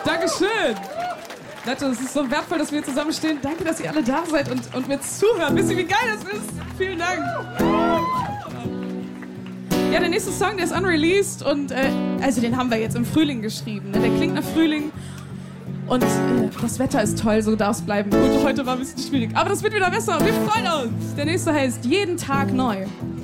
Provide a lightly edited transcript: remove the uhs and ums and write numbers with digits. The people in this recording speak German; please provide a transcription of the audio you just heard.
Dankeschön. Leute, es ist so wertvoll, dass wir hier zusammenstehen. Danke, dass ihr alle da seid und mir zuhört. Wisst ihr, wie geil das ist? Vielen Dank. Ja, der nächste Song, der ist unreleased und also den haben wir jetzt im Frühling geschrieben. Ne? Der klingt nach Frühling und das Wetter ist toll, so darf es bleiben. Gut, heute war ein bisschen schwierig, aber das wird wieder besser. Wir freuen uns. Der nächste heißt Jeden Tag neu.